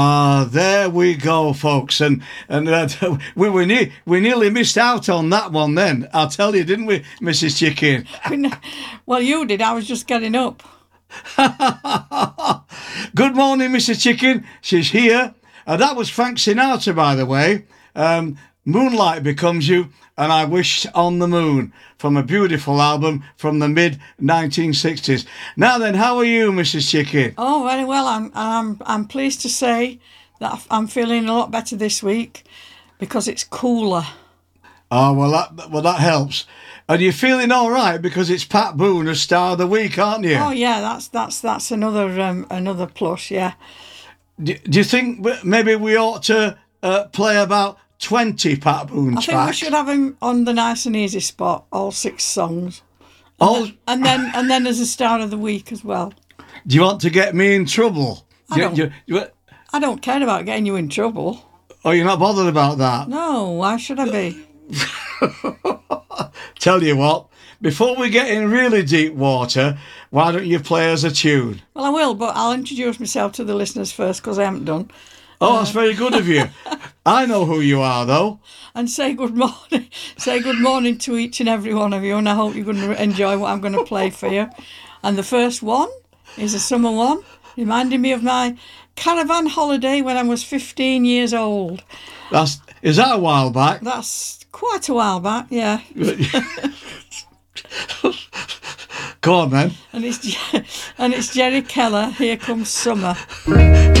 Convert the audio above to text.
Ah, there we go, folks, and we nearly missed out on that one. Then I'll tell you, didn't we, Mrs. Chicken? Well, you did. I was just getting up. Good morning, Mrs. Chicken. She's here. That was Frank Sinatra, by the way. Moonlight Becomes You, and I Wish on the Moon, from a beautiful album from the mid-1960s. Now then, how are you, Mrs. Chicken? Oh, very well. I'm pleased to say that I'm feeling a lot better this week because it's cooler. Oh, well, that helps. And you're feeling all right because it's Pat Boone, a Star of the Week, aren't you? Oh yeah, that's another plus. Yeah. Do you think maybe we ought to play about 20 Pat Boone tracks? I think we should have him on the nice and easy spot, all 6 songs. And then as a Star of the Week as well. Do you want to get me in trouble? I don't care about getting you in trouble. Oh, you're not bothered about that? No, why should I be? Tell you what, before we get in really deep water, why don't you play us a tune? Well, I will, but I'll introduce myself to the listeners first because I haven't done. Oh, that's very good of you. I know who you are, though. And say good morning. Say good morning to each and every one of you, and I hope you're going to enjoy what I'm going to play for you. And the first one is a summer one, reminding me of my caravan holiday when I was 15 years old. Is that a while back? That's quite a while back, yeah. Go on, then. And it's Jerry Keller, Here Comes Summer.